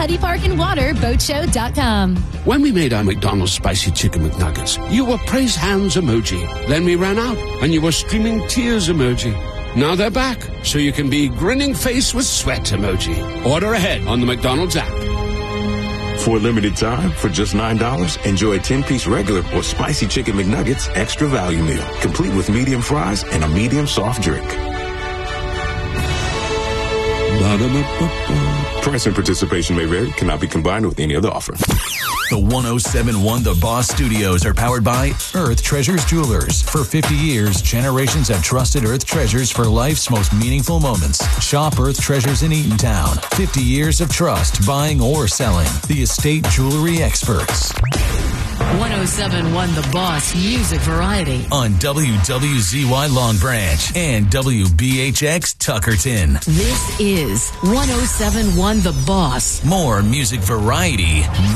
Huddy Park and Water BoatShow.com. When we made our McDonald's Spicy Chicken McNuggets, you were praise hands emoji. Then we ran out, and you were streaming tears emoji. Now they're back, so you can be grinning face with sweat emoji. Order ahead on the McDonald's app. For a limited time, for just $9, enjoy a 10-piece regular or Spicy Chicken McNuggets extra value meal, complete with medium fries and a medium soft drink. Price and participation may vary. Cannot be combined with any other offer. The 107.1 The Boss Studios are powered by Earth Treasures Jewelers. For 50 years, generations have trusted Earth Treasures for life's most meaningful moments. Shop Earth Treasures in Eatontown. 50 years of trust, buying or selling. The estate jewelry experts. 107.1 The Boss Music Variety On WWZY Long Branch and WBHX Tuckerton. This is 107.1 The Boss. More music variety.